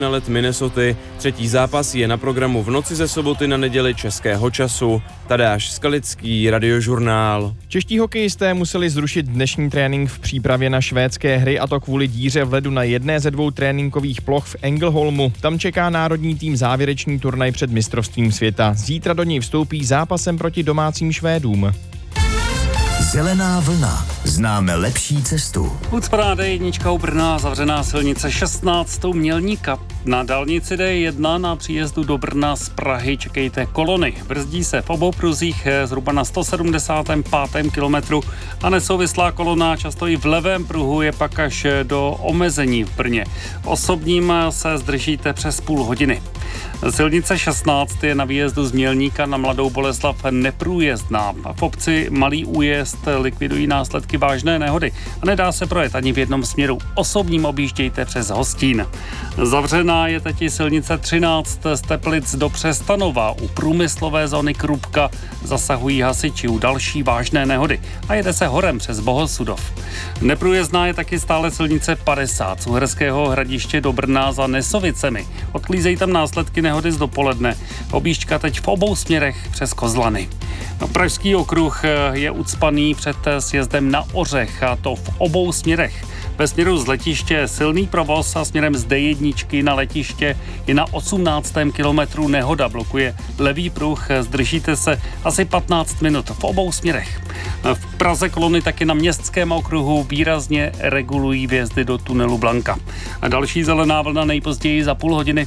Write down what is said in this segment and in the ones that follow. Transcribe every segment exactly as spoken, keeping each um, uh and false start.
na led Minnesoty. Třetí zápas je na programu v noci ze soboty na neděli českého času. Tadeáš Skalický, Radiožurnál. Čeští hokejisté museli zrušit dnešní trénink v přípravě na švédské hry, a to kvůli díře v ledu na jedné ze dvou tréninkových ploch v Ängelholmu. Tam čeká národní tým závěrečný turnaj před mistrovstvím světa. Zítra do něj vstoupí zápasem proti domácím Švédům. Zelená vlna. Známe lepší cestu. Ucpaná D jedna u Brna, zavřená silnice šestnáct Mělníka. Na dálnici D jedna na příjezdu do Brna z Prahy čekejte kolony. Brzdí se v obou pruzích zhruba na sto sedmdesátém pátém kilometru a nesouvislá kolona často i v levém pruhu je pak až do omezení v Brně. Osobním se zdržíte přes půl hodiny. Silnice šestnáct je na výjezdu z Mělníka na Mladou Boleslav neprůjezdná. V obci Malý Újezd likvidují následky vážné nehody a nedá se projet ani v jednom směru. Osobním objíždějte přes Hostín. Zavřená je teď silnice třináct z Teplic do Přestanova. U průmyslové zóny Krupka zasahují hasiči u další vážné nehody a jede se horem přes Bohosudov. Neprůjezdná je taky stále silnice padesát z Uherského Hradiště do Brna za Nesovicemi. Odklízejí tam následky nehody z dopoledne. Objížďka teď v obou směrech přes Kozlany. Pražský okruh je ucpaný před sjezdem na Ořech, a to v obou směrech. Ve směru z letiště silný provoz a směrem z D jedna na letiště je na osmnáctém kilometru nehoda. Blokuje levý pruh, zdržíte se asi patnáct minut v obou směrech. V Praze kolony taky na městském okruhu výrazně regulují vjezdy do tunelu Blanka. A další zelená vlna nejpozději za půl hodiny.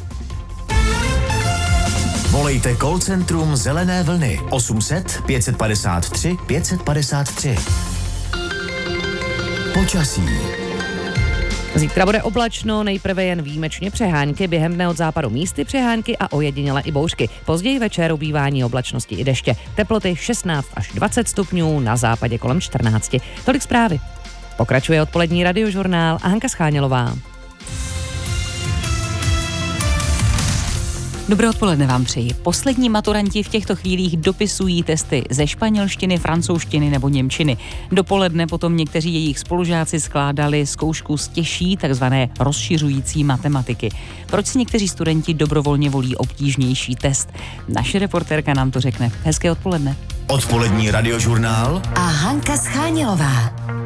Volejte call centrum Zelené vlny osm set pět padesát tři pět padesát tři. Počasí. Zítra bude oblačno, nejprve jen výjimečně přehánky, během dne od západu místy přehánky a ojediněle i bouřky. Později večer ubývání oblačnosti i deště. Teploty šestnáct až dvacet stupňů, na západě kolem čtrnáct. Tolik zprávy. Pokračuje odpolední Radiožurnál a Hanka Schánělová. Dobré odpoledne vám přeji. Poslední maturanti v těchto chvílích dopisují testy ze španělštiny, francouzštiny nebo němčiny. Dopoledne potom někteří jejich spolužáci skládali zkoušku z těžší, takzvané rozšiřující matematiky. Proč si někteří studenti dobrovolně volí obtížnější test? Naše reportérka nám to řekne. Hezké odpoledne. Odpolední Radiožurnál a Hanka Schánělová.